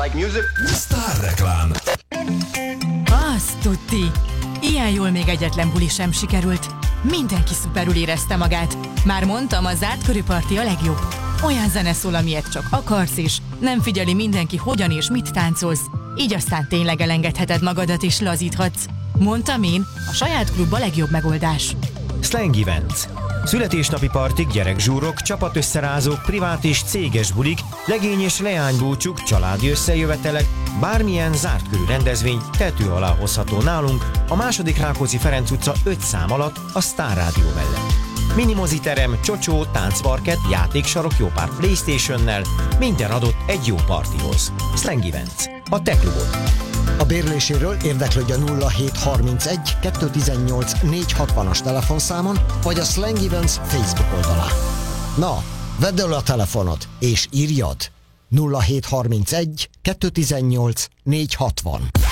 like music. Sztárreklám. Azt tudti! Ilyen jól még egyetlen buli sem sikerült. Mindenki szuperül érezte magát. Már mondtam, a zárt körű parti a legjobb. Olyan zene szól, amilyet csak akarsz, és nem figyeli mindenki, hogyan és mit táncolsz. Így aztán tényleg elengedheted magadat és lazíthatsz. Mondtam én, a saját klub a legjobb megoldás. Slang Events. Születésnapi partik, gyerekzsúrok, csapatösszerázók, privát és céges bulik, legény és leánybúcsuk, családi összejövetelek, bármilyen zárt körű rendezvény tető alá hozható nálunk a II. Rákóczi Ferenc utca 5 szám alatt a Sztár Rádió mellett. Minimoziterem, csocsó, táncparkett, játéksarok, jó pár PlayStationnel, minden adott egy jó partihoz. Slang Events. A te klubod. A bérléséről érdeklődj a 0731 218 460-as telefonszámon, vagy a Slang Events Facebook oldalán. Na, vedd elő a telefonod, és írjad 0731 218 460.